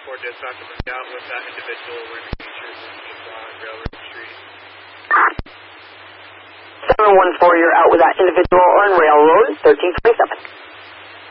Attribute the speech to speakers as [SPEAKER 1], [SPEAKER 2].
[SPEAKER 1] dispatch, I'm going to be out with that individual. We're in the future on Railroad Street.
[SPEAKER 2] 714, you're out with that individual on Railroad, 1327.